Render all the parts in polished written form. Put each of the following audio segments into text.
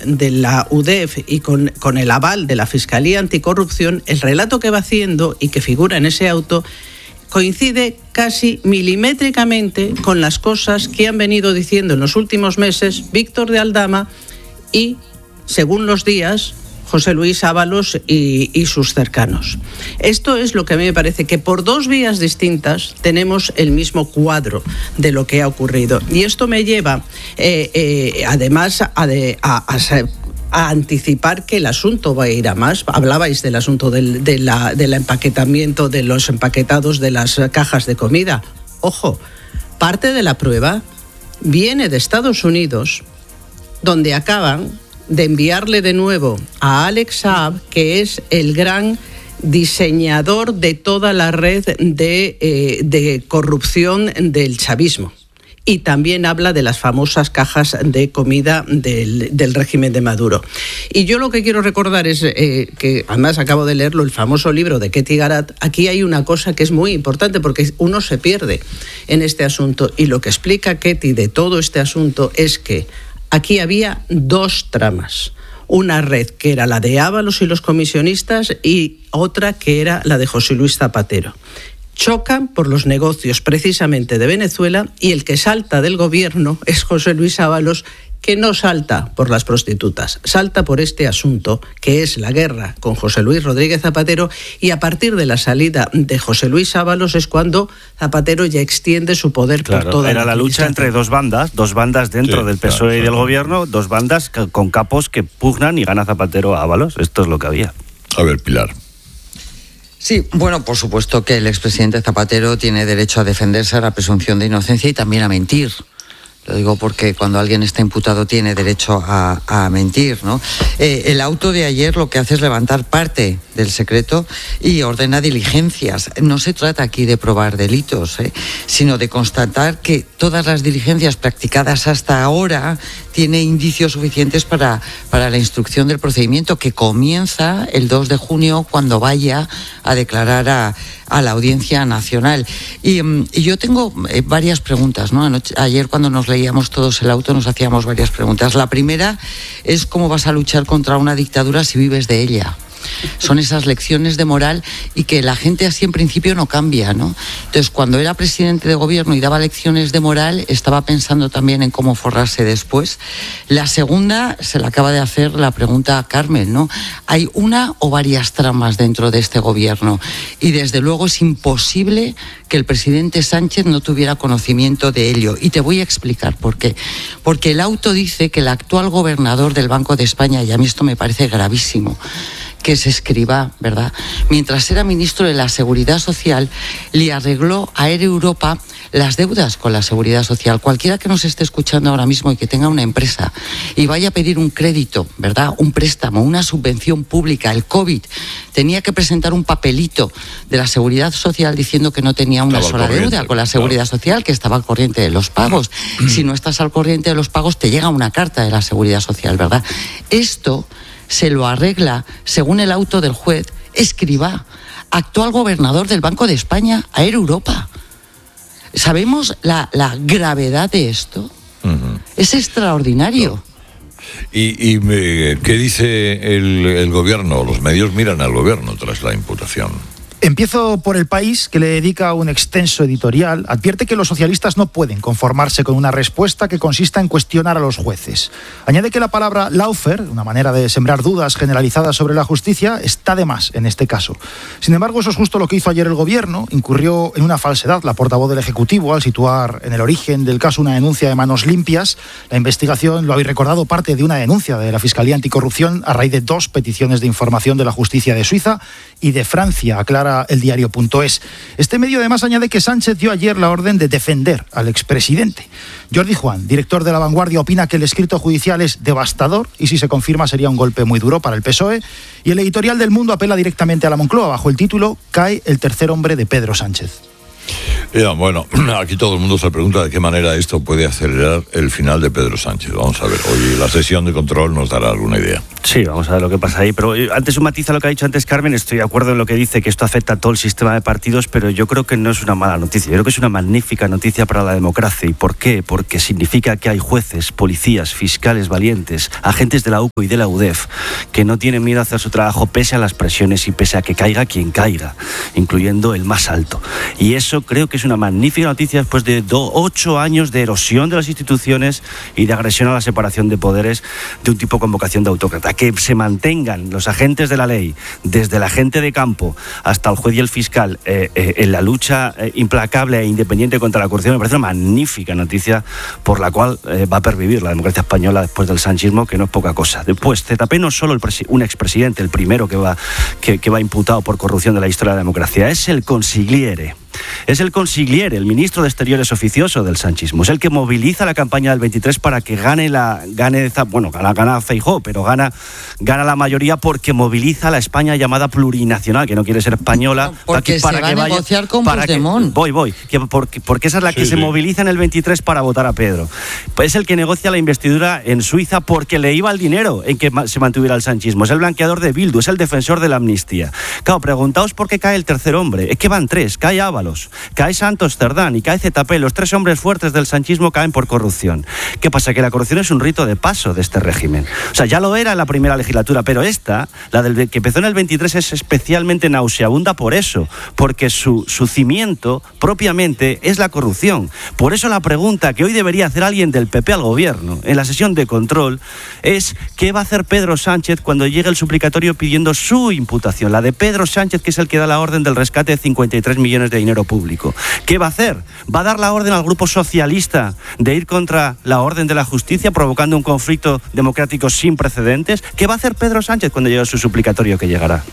de la UDEF y con el aval de la Fiscalía Anticorrupción, el relato que va haciendo y que figura en ese auto coincide casi milimétricamente con las cosas que han venido diciendo en los últimos meses Víctor de Aldama y, según los días, José Luis Ábalos y sus cercanos. Esto es lo que a mí me parece que por dos vías distintas tenemos el mismo cuadro de lo que ha ocurrido. Y esto me lleva, además, a anticipar que el asunto va a ir a más. Hablabais del asunto del empaquetamiento, de los empaquetados de las cajas de comida. Ojo, parte de la prueba viene de Estados Unidos, donde acaban de enviarle de nuevo a Alex Saab, que es el gran diseñador de toda la red de corrupción del chavismo. Y también habla de las famosas cajas de comida del régimen de Maduro. Y yo lo que quiero recordar es que, además acabo de leerlo, el famoso libro de Ketty Garat. Aquí hay una cosa que es muy importante porque uno se pierde en este asunto. Y lo que explica Ketty de todo este asunto es que aquí había dos tramas. Una red que era la de Ábalos y los comisionistas y otra que era la de José Luis Zapatero. Chocan por los negocios precisamente de Venezuela y el que salta del gobierno es José Luis Ábalos, que no salta por las prostitutas, salta por este asunto que es la guerra con José Luis Rodríguez Zapatero, y a partir de la salida de José Luis Ábalos es cuando Zapatero ya extiende su poder por toda era la lucha entre dos bandas dentro del PSOE y del gobierno, dos bandas con capos que pugnan y gana Zapatero a Ábalos. Esto es lo que había. A ver, Pilar. Sí, bueno, por supuesto que el expresidente Zapatero tiene derecho a defenderse a la presunción de inocencia y también a mentir. Lo digo porque cuando alguien está imputado tiene derecho a mentir, ¿no? El auto de ayer lo que hace es levantar parte del secreto y ordena diligencias. No se trata aquí de probar delitos, sino de constatar que todas las diligencias practicadas hasta ahora tiene indicios suficientes para la instrucción del procedimiento, que comienza el 2 de junio cuando vaya a declarar a la Audiencia Nacional. Y yo tengo varias preguntas, ¿no? Ayer cuando nos leíamos todos el auto nos hacíamos varias preguntas. La primera es cómo vas a luchar contra una dictadura si vives de ella. Son esas lecciones de moral y que la gente así en principio no cambia, ¿no? Entonces, cuando era presidente de gobierno y daba lecciones de moral, estaba pensando también en cómo forrarse después. La segunda se la acaba de hacer la pregunta a Carmen, ¿no? Hay una o varias tramas dentro de este gobierno y desde luego es imposible que el presidente Sánchez no tuviera conocimiento de ello. Y te voy a explicar por qué. Porque el auto dice que el actual gobernador del Banco de España, y a mí esto me parece gravísimo, que es Escrivá, ¿verdad? Mientras era ministro de la Seguridad Social, le arregló a Air Europa las deudas con la Seguridad Social. Cualquiera que nos esté escuchando ahora mismo y que tenga una empresa y vaya a pedir un crédito, ¿verdad? Un préstamo, una subvención pública, el COVID, tenía que presentar un papelito de la Seguridad Social diciendo que no tenía una sola deuda con la Seguridad Social, que estaba al corriente de los pagos. Si no estás al corriente de los pagos, te llega una carta de la Seguridad Social, ¿verdad? Esto se lo arregla, según el auto del juez, Escrivá, actual gobernador del Banco de España, a Air Europa. ¿Sabemos la gravedad de esto? Uh-huh. Es extraordinario. No. ¿Y qué dice el gobierno? Los medios miran al gobierno tras la imputación. Empiezo por El País, que le dedica un extenso editorial. Advierte que los socialistas no pueden conformarse con una respuesta que consista en cuestionar a los jueces. Añade que la palabra lawfare, una manera de sembrar dudas generalizadas sobre la justicia, está de más en este caso. Sin embargo, eso es justo lo que hizo ayer el gobierno. Incurrió en una falsedad la portavoz del Ejecutivo al situar en el origen del caso una denuncia de manos limpias. La investigación, lo habéis recordado, parte de una denuncia de la Fiscalía Anticorrupción a raíz de 2 peticiones de información de la justicia de Suiza y de Francia, aclara el diario.es. Este medio además añade que Sánchez dio ayer la orden de defender al expresidente. Jordi Juan, director de La Vanguardia, opina que el escrito judicial es devastador y si se confirma sería un golpe muy duro para el PSOE. Y el editorial del Mundo apela directamente a la Moncloa bajo el título "Cae el tercer hombre de Pedro Sánchez". Bueno, aquí todo el mundo se pregunta de qué manera esto puede acelerar el final de Pedro Sánchez. Vamos a ver, hoy la sesión de control nos dará alguna idea. Sí, vamos a ver lo que pasa ahí. Pero antes un matiz a lo que ha dicho antes Carmen. Estoy de acuerdo en lo que dice, que esto afecta a todo el sistema de partidos, pero yo creo que no es una mala noticia. Yo creo que es una magnífica noticia para la democracia. ¿Y por qué? Porque significa que hay jueces, policías, fiscales valientes, agentes de la UCO y de la UDEF, que no tienen miedo a hacer su trabajo pese a las presiones y pese a que caiga quien caiga, incluyendo el más alto. Y eso creo que es una magnífica noticia después de 8 años de erosión de las instituciones y de agresión a la separación de poderes de un tipo con vocación de autócrata. Que se mantengan los agentes de la ley, desde el agente de campo hasta el juez y el fiscal, en la lucha implacable e independiente contra la corrupción, me parece una magnífica noticia por la cual va a pervivir la democracia española después del sanchismo, que no es poca cosa. Después, ZP no es solo un expresidente, el primero que va imputado por corrupción de la historia de la democracia, es el consigliere. Es el consigliere, el ministro de Exteriores oficioso del sanchismo. Es el que moviliza la campaña del 23 para que gana Feijóo, pero gana la mayoría porque moviliza a la España llamada plurinacional, que no quiere ser española. Porque se va a negociar con Puigdemont. Porque esa es la que se moviliza en el 23 para votar a Pedro. Pues es el que negocia la investidura en Suiza porque le iba el dinero en que se mantuviera el sanchismo. Es el blanqueador de Bildu, es el defensor de la amnistía. Claro, preguntaos por qué cae el tercer hombre. Es que van 3, cae Ábalos, cae Santos Cerdán y cae ZP. Los 3 hombres fuertes del sanchismo caen por corrupción. ¿Qué pasa? Que la corrupción es un rito de paso de este régimen. O sea, ya lo era en la primera legislatura, pero esta, la del que empezó en el 23, es especialmente nauseabunda por eso, porque su cimiento propiamente es la corrupción. Por eso la pregunta que hoy debería hacer alguien del PP al gobierno en la sesión de control es ¿qué va a hacer Pedro Sánchez cuando llegue el suplicatorio pidiendo su imputación? La de Pedro Sánchez, que es el que da la orden del rescate de 53 millones de dinero público. ¿Qué va a hacer? ¿Va a dar la orden al grupo socialista de ir contra la orden de la justicia, provocando un conflicto democrático sin precedentes? ¿Qué va a hacer Pedro Sánchez cuando llegue su suplicatorio, que llegará?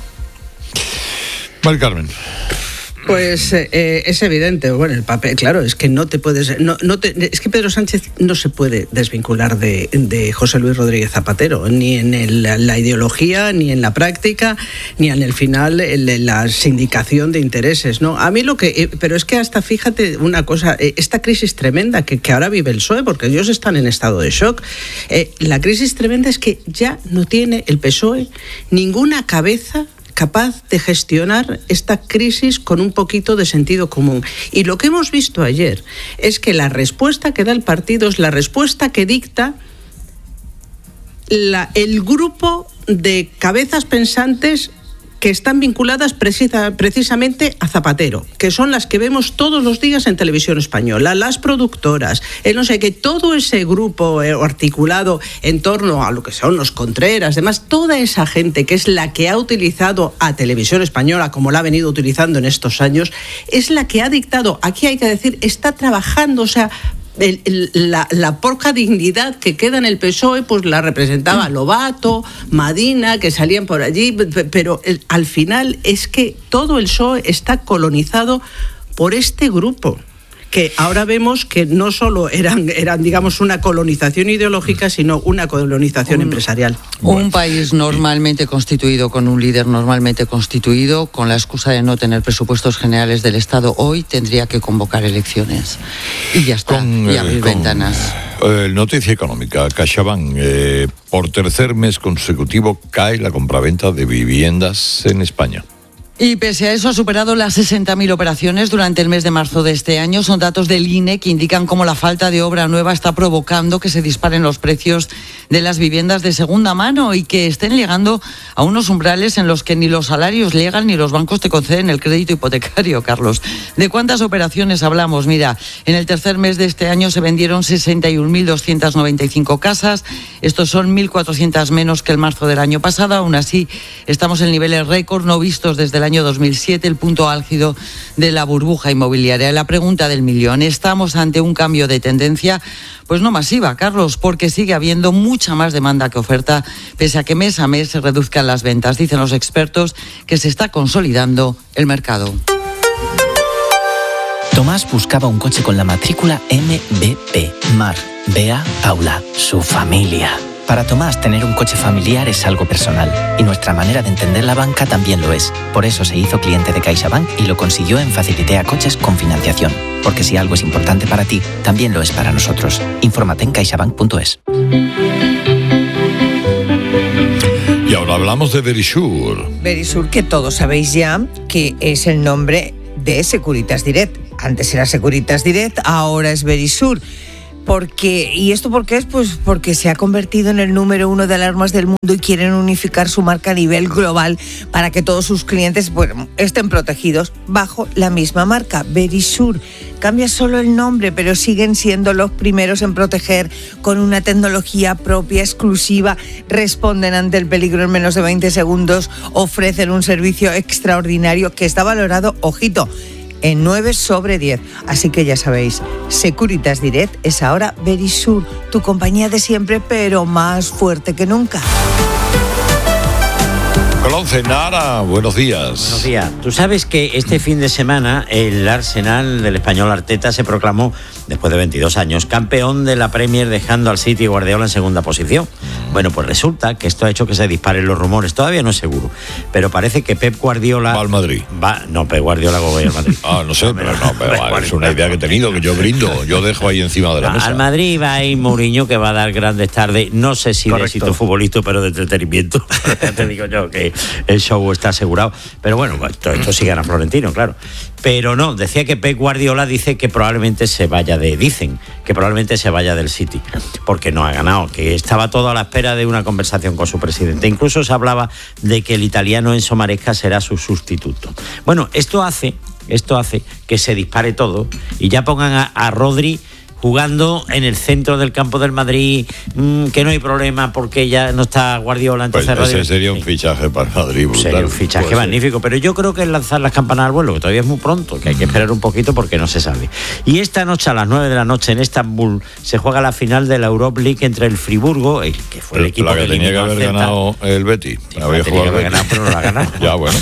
Mari Carmen. Pues es evidente, bueno, el papel, claro, es que no te puedes, es que Pedro Sánchez no se puede desvincular de José Luis Rodríguez Zapatero, ni en la ideología, ni en la práctica, ni en el final en la sindicación de intereses, ¿no? A mí pero es que hasta fíjate una cosa, esta crisis tremenda que ahora vive el PSOE, porque ellos están en estado de shock, la crisis tremenda es que ya no tiene el PSOE ninguna cabeza capaz de gestionar esta crisis con un poquito de sentido común. Y lo que hemos visto ayer es que la respuesta que da el partido es la respuesta que dicta el grupo de cabezas pensantes que están vinculadas precisamente a Zapatero, que son las que vemos todos los días en Televisión Española, las productoras, no sé qué, todo ese grupo articulado en torno a lo que son los Contreras, demás, toda esa gente que es la que ha utilizado a Televisión Española como la ha venido utilizando en estos años, es la que ha dictado, aquí hay que decir, está trabajando, o sea, la poca dignidad que queda en el PSOE, pues la representaba Lobato, Madina, que salían por allí, pero al final es que todo el PSOE está colonizado por este grupo, que ahora vemos que no solo eran digamos, una colonización ideológica, sino una colonización empresarial. Un país normalmente constituido, con un líder normalmente constituido, con la excusa de no tener presupuestos generales del Estado, hoy tendría que convocar elecciones. Y ya está, y abrir ventanas. Noticia económica. CaixaBank, por tercer mes consecutivo cae la compraventa de viviendas en España. Y pese a eso ha superado las 60.000 operaciones durante el mes de marzo de este año. Son datos del INE que indican cómo la falta de obra nueva está provocando que se disparen los precios de las viviendas de segunda mano y que estén llegando a unos umbrales en los que ni los salarios llegan ni los bancos te conceden el crédito hipotecario, Carlos. ¿De cuántas operaciones hablamos? Mira, en el tercer mes de este año se vendieron 61.295 casas. Estos son 1.400 menos que el marzo del año pasado. Aún así, estamos en niveles récord no vistos desde el año 2007, el punto álgido de la burbuja inmobiliaria. La pregunta del millón, ¿estamos ante un cambio de tendencia? Pues no masiva, Carlos, porque sigue habiendo mucha más demanda que oferta, pese a que mes a mes se reduzcan las ventas. Dicen los expertos que se está consolidando el mercado. Tomás buscaba un coche con la matrícula MBP. Mar, Bea, Paula, su familia. Para Tomás, tener un coche familiar es algo personal y nuestra manera de entender la banca también lo es. Por eso se hizo cliente de CaixaBank y lo consiguió en Facilitea Coches con financiación. Porque si algo es importante para ti, también lo es para nosotros. Infórmate en caixabank.es. Y ahora hablamos de Verisure. Verisure, que todos sabéis ya que es el nombre de Securitas Direct. Antes era Securitas Direct, ahora es Verisure. ¿Y esto por qué es? Pues porque se ha convertido en el número 1 de alarmas del mundo y quieren unificar su marca a nivel global para que todos sus clientes estén protegidos bajo la misma marca, Verisure. Cambia solo el nombre, pero siguen siendo los primeros en proteger con una tecnología propia, exclusiva, responden ante el peligro en menos de 20 segundos, ofrecen un servicio extraordinario que está valorado, ojito, en 9 sobre 10. Así que ya sabéis, Securitas Direct es ahora Verisure, tu compañía de siempre, pero más fuerte que nunca. Colón Nara, buenos días. Buenos días. Tú sabes que este fin de semana el Arsenal del español Arteta se proclamó, después de 22 años, campeón de la Premier, dejando al City y Guardiola en segunda posición. Bueno, pues resulta que esto ha hecho que se disparen los rumores. Todavía no es seguro, pero parece que Pep Guardiola... Va al Madrid. Pep Guardiola va al Madrid. No sé, pero es una idea que he tenido, que yo brindo. Yo dejo ahí encima de la mesa. Al Madrid va a ir Mourinho, que va a dar grandes tardes. No sé si de éxito futbolístico, pero de entretenimiento. Te digo yo que el show está asegurado. Pero bueno, esto sí gana Florentino, claro. Pero no, decía que Pep Guardiola dice que probablemente se vaya del City, porque no ha ganado, que estaba todo a la espera de una conversación con su presidente. Incluso se hablaba de que el italiano Enzo Maresca será su sustituto. Bueno, esto hace que se dispare todo y ya pongan a Rodri jugando en el centro del campo del Madrid, que no hay problema porque ya no está Guardiola. Entonces pues ese sería un fichaje para Madrid brutal. Sería un fichaje magnífico, pero yo creo que es lanzar las campanas al vuelo, que todavía es muy pronto, que hay que esperar un poquito porque no se sabe. Y esta noche a las 9 de la noche en Estambul se juega la final de la Europa League entre el Friburgo, que fue el equipo la que tenía que haber ganado el Betis. Tenía que haber ganado, pero no la ha ganado. Ya, bueno.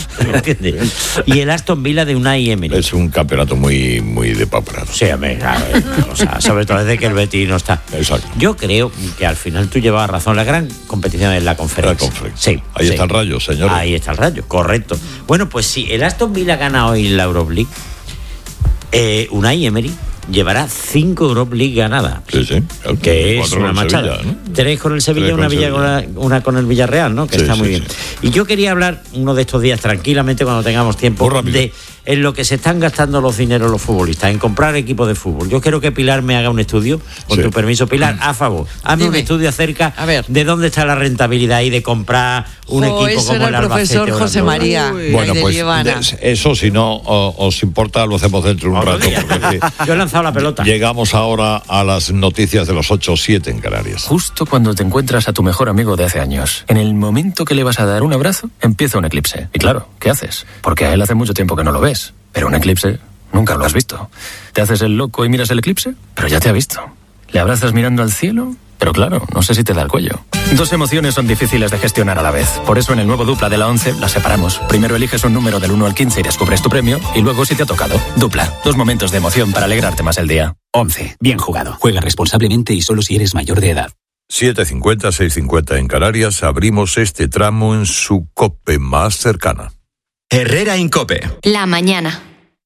Y el Aston Villa de Unai Emery. Es un campeonato muy, muy de pauperato. Sí, sobre todo desde que el Betis no está. Exacto. Yo creo que al final tú llevabas razón. La gran competición es la Conferencia. Sí. Ahí está el Rayo, señor. Ahí está el Rayo, correcto. Bueno, pues si el Aston Villa gana hoy la Europa League, Unai Emery llevará 5 Europa League ganadas. Sí. Claro, que es una machada. Sevilla, ¿no? 3 con el Sevilla, una con el Villarreal, ¿no? Que está muy bien. Y yo quería hablar uno de estos días tranquilamente, cuando tengamos tiempo, de en lo que se están gastando los dineros los futbolistas, en comprar equipos de fútbol. Yo quiero que Pilar me haga un estudio, con tu permiso, Pilar, a favor. Hazme un estudio acerca de dónde está la rentabilidad y de comprar un equipo como el Albacete. Profesor José María. Bueno, pues eso, si no os importa, lo hacemos dentro de un rato. Porque yo he lanzado la pelota. Llegamos ahora a las noticias de los 8-7 en Canarias. Justo cuando te encuentras a tu mejor amigo de hace años, en el momento que le vas a dar un abrazo, empieza un eclipse. Y claro, ¿qué haces? Porque a él hace mucho tiempo que no lo ves. Pero un eclipse nunca lo has visto. ¿Te haces el loco y miras el eclipse? Pero ya te ha visto. ¿Le abrazas mirando al cielo? Pero claro, no sé si te da el cuello. 2 emociones son difíciles de gestionar a la vez. Por eso en el nuevo Dupla de la 11 las separamos. Primero eliges un número del 1 al 15 y descubres tu premio. Y luego si te ha tocado. Dupla. 2 momentos de emoción para alegrarte más el día. 11. Bien jugado. Juega responsablemente y solo si eres mayor de edad. 7:50, 6:50 en Canarias. Abrimos este tramo en su COPE más cercana. Herrera Incope. La mañana.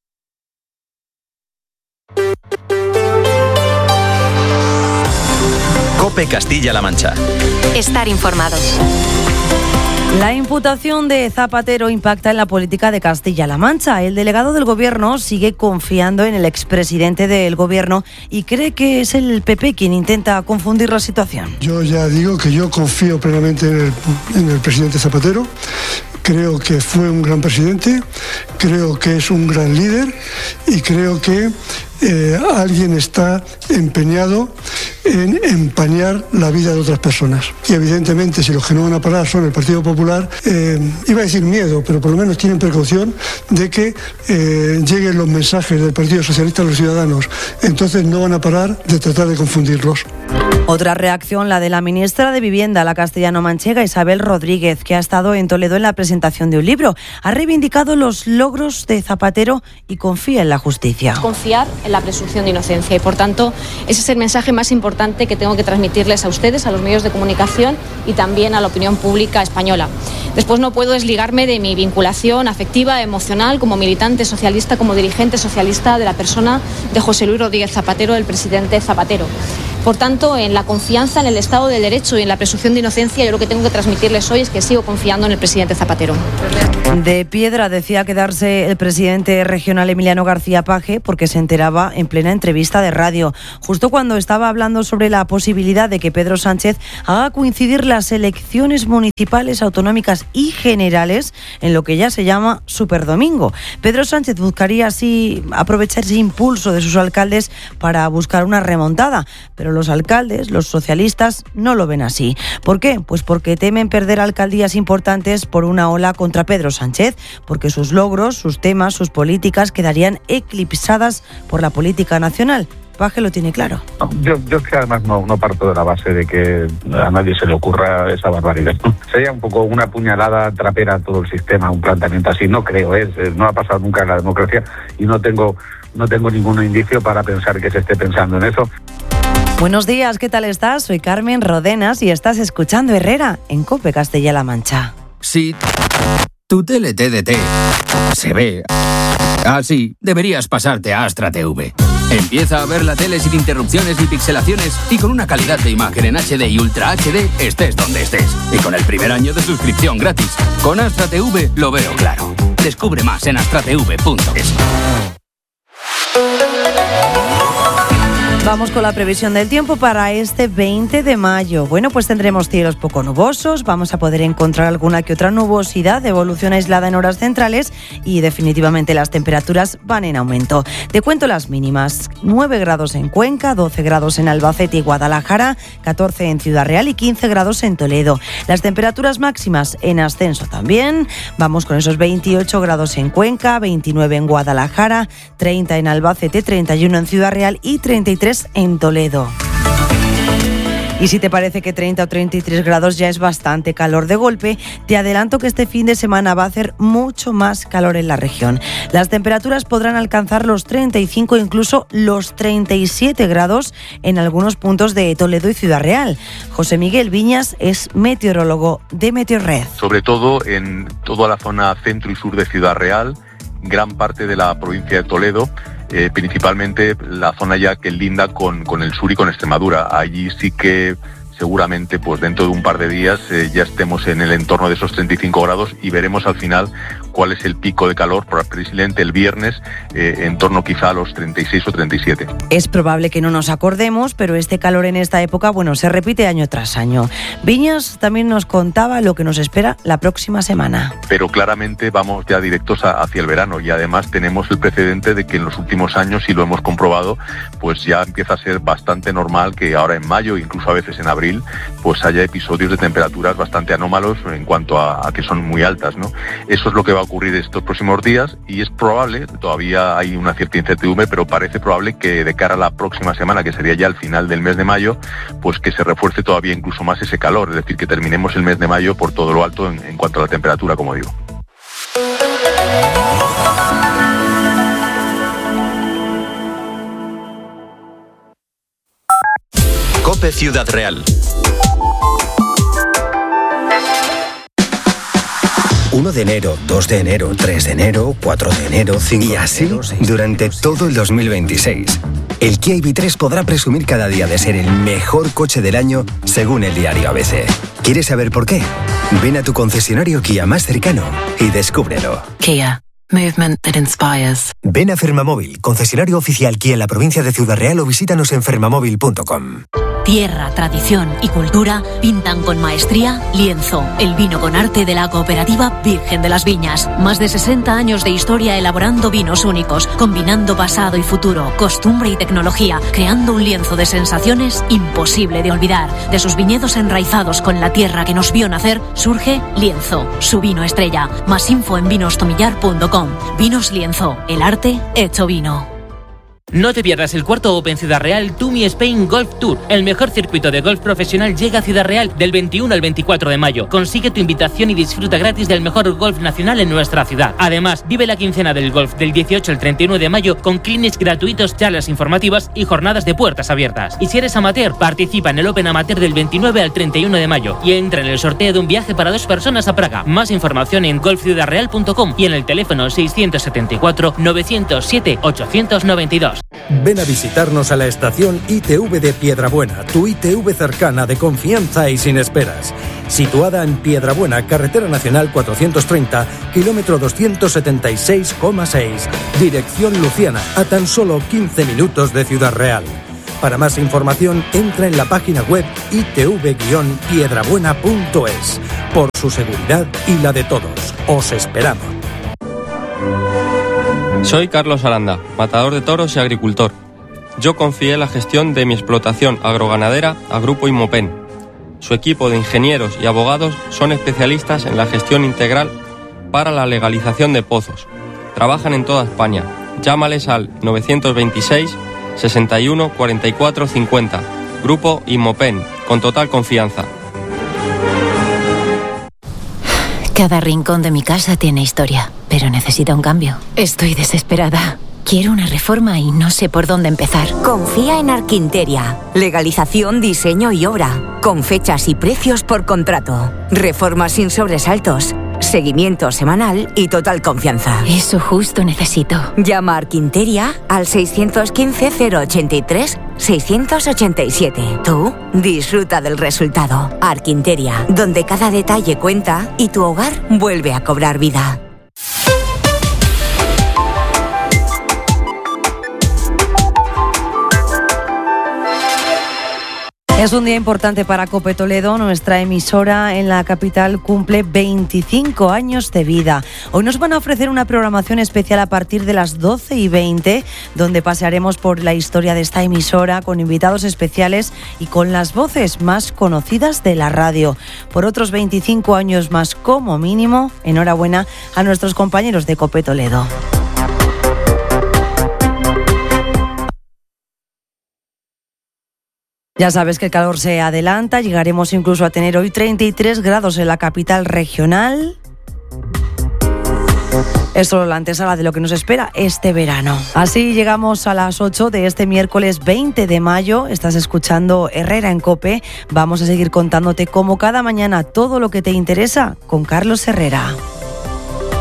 COPE Castilla-La Mancha. Estar informados. La imputación de Zapatero impacta en la política de Castilla-La Mancha. El delegado del Gobierno sigue confiando en el expresidente del Gobierno y cree que es el PP quien intenta confundir la situación. Yo ya digo que yo confío plenamente en el presidente Zapatero. Creo que fue un gran presidente, creo que es un gran líder y creo que alguien está empeñado en empañar la vida de otras personas. Y evidentemente, si los que no van a parar son el Partido Popular, iba a decir miedo, pero por lo menos tienen precaución de que lleguen los mensajes del Partido Socialista a los ciudadanos. Entonces no van a parar de tratar de confundirlos. Otra reacción, la de la ministra de Vivienda, la castellano-manchega Isabel Rodríguez, que ha estado en Toledo en la presentación de un libro. Ha reivindicado los logros de Zapatero y confía en la justicia. Confiar en la presunción de inocencia y, por tanto, ese es el mensaje más importante importante que tengo que transmitirles a ustedes, a los medios de comunicación y también a la opinión pública española. Después no puedo desligarme de mi vinculación afectiva, emocional, como militante socialista, como dirigente socialista de la persona de José Luis Rodríguez Zapatero, el presidente Zapatero. Por tanto, en la confianza en el Estado de Derecho y en la presunción de inocencia, yo lo que tengo que transmitirles hoy es que sigo confiando en el presidente Zapatero. De piedra decía quedarse el presidente regional Emiliano García Paje porque se enteraba en plena entrevista de radio, justo cuando estaba hablando sobre la posibilidad de que Pedro Sánchez haga coincidir las elecciones municipales, autonómicas y generales en lo que ya se llama Superdomingo. Pedro Sánchez buscaría así aprovechar ese impulso de sus alcaldes para buscar una remontada, pero los alcaldes, los socialistas, no lo ven así. ¿Por qué? Pues porque temen perder alcaldías importantes por una ola contra Pedro Sánchez, porque sus logros, sus temas, sus políticas quedarían eclipsadas por la política nacional. Paje lo tiene claro. Yo es que además no parto de la base de que a nadie se le ocurra esa barbaridad. Sería un poco una puñalada trapera a todo el sistema, un planteamiento así. No creo, no ha pasado nunca en la democracia y no tengo ningún indicio para pensar que se esté pensando en eso. Buenos días, ¿qué tal estás? Soy Carmen Rodenas y estás escuchando Herrera en COPE Castilla-La Mancha. Sí, tu tele TDT se ve así. Deberías pasarte a Astra TV. Empieza a ver la tele sin interrupciones ni pixelaciones y con una calidad de imagen en HD y Ultra HD estés donde estés. Y con el primer año de suscripción gratis. Con Astra TV lo veo claro. Descubre más en astratv.es. Vamos con la previsión del tiempo para este 20 de mayo. Bueno, pues tendremos cielos poco nubosos, vamos a poder encontrar alguna que otra nubosidad de evolución aislada en horas centrales y definitivamente las temperaturas van en aumento. Te cuento las mínimas: 9 grados en Cuenca, 12 grados en Albacete y Guadalajara, 14 en Ciudad Real y 15 grados en Toledo. Las temperaturas máximas en ascenso también. Vamos con esos 28 grados en Cuenca, 29 en Guadalajara, 30 en Albacete, 31 en Ciudad Real y 33 en Toledo. Y si te parece que 30 o 33 grados ya es bastante calor de golpe, te adelanto que este fin de semana va a hacer mucho más calor en la región. Las temperaturas podrán alcanzar los 35, incluso los 37 grados en algunos puntos de Toledo y Ciudad Real. José Miguel Viñas es meteorólogo de Meteorred. Sobre todo en toda la zona centro y sur de Ciudad Real, gran parte de la provincia de Toledo, principalmente la zona ya que linda con el sur y con Extremadura. Allí sí que seguramente pues dentro de un par de días ya estemos en el entorno de esos 35 grados y veremos al final cuál es el pico de calor, precisamente el viernes, en torno quizá a los 36 o 37. Es probable que no nos acordemos, pero este calor en esta época, bueno, se repite año tras año. Viñas también nos contaba lo que nos espera la próxima semana. Pero claramente vamos ya directos hacia el verano y además tenemos el precedente de que en los últimos años, y lo hemos comprobado, pues ya empieza a ser bastante normal que ahora en mayo, incluso a veces en abril, pues haya episodios de temperaturas bastante anómalos en cuanto a que son muy altas, ¿no? Eso es lo que va a ocurrir estos próximos días y es probable, todavía hay una cierta incertidumbre, pero parece probable que de cara a la próxima semana, que sería ya el final del mes de mayo, pues que se refuerce todavía incluso más ese calor, es decir, que terminemos el mes de mayo por todo lo alto en cuanto a la temperatura, como digo. COPE Ciudad Real. 1 de enero, 2 de enero, 3 de enero, 4 de enero, 5 y así durante todo el 2026. El Kia EV3 podrá presumir cada día de ser el mejor coche del año según el diario ABC. ¿Quieres saber por qué? Ven a tu concesionario Kia más cercano y descúbrelo. Kia. Movement that inspires. Ven a Fermamóvil, concesionario oficial Kia en la provincia de Ciudad Real o visítanos en fermamóvil.com. Tierra, tradición y cultura pintan con maestría Lienzo, el vino con arte de la cooperativa Virgen de las Viñas. Más de 60 años de historia elaborando vinos únicos, combinando pasado y futuro, costumbre y tecnología, creando un lienzo de sensaciones imposible de olvidar. De sus viñedos enraizados con la tierra que nos vio nacer, surge Lienzo, su vino estrella. Más info en vinostomillar.com. Vinos Lienzo, el arte hecho vino. No te pierdas el cuarto Open Ciudad Real TUMI Spain Golf Tour. El mejor circuito de golf profesional llega a Ciudad Real del 21 al 24 de mayo. Consigue tu invitación y disfruta gratis del mejor golf nacional en nuestra ciudad. Además, vive la quincena del golf del 18 al 31 de mayo con clinics gratuitos, charlas informativas y jornadas de puertas abiertas. Y si eres amateur, participa en el Open Amateur del 29 al 31 de mayo y entra en el sorteo de un viaje para 2 personas a Praga. Más información en golfciudadreal.com y en el teléfono 674 907 892. Ven a visitarnos a la estación ITV de Piedrabuena, tu ITV cercana, de confianza y sin esperas. Situada en Piedrabuena, carretera nacional 430, kilómetro 276,6, dirección Luciana, a tan solo 15 minutos de Ciudad Real. Para más información, entra en la página web itv-piedrabuena.es. Por su seguridad y la de todos, os esperamos. Soy Carlos Aranda, matador de toros y agricultor. Yo confié la gestión de mi explotación agroganadera a Grupo Inmopen. Su equipo de ingenieros y abogados son especialistas en la gestión integral para la legalización de pozos. Trabajan en toda España. Llámales al 926 61 44 50. Grupo Inmopen, con total confianza. Cada rincón de mi casa tiene historia, pero necesita un cambio. Estoy desesperada. Quiero una reforma y no sé por dónde empezar. Confía en Arquinteria. Legalización, diseño y obra. Con fechas y precios por contrato. Reformas sin sobresaltos. Seguimiento semanal y total confianza. Eso justo necesito. Llama a Arquinteria al 615-083-687. Tú disfruta del resultado. Arquinteria, donde cada detalle cuenta y tu hogar vuelve a cobrar vida. Es un día importante para COPE Toledo. Nuestra emisora en la capital cumple 25 años de vida. Hoy nos van a ofrecer una programación especial a partir de las 12:20, donde pasearemos por la historia de esta emisora con invitados especiales y con las voces más conocidas de la radio. Por otros 25 años más como mínimo, enhorabuena a nuestros compañeros de COPE Toledo. Ya sabes que el calor se adelanta, llegaremos incluso a tener hoy 33 grados en la capital regional. Es solo la antesala de lo que nos espera este verano. Así llegamos a las 8 de este miércoles 20 de mayo. Estás escuchando Herrera en COPE. Vamos a seguir contándote como cada mañana todo lo que te interesa con Carlos Herrera.